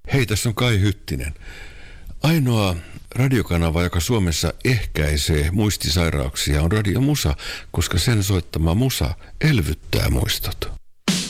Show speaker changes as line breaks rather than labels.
Hei, tässä on Kai Hyttinen. Ainoa radiokanava, joka Suomessa ehkäisee muistisairauksia, on Radio Musa, koska sen soittama musa elvyttää muistot.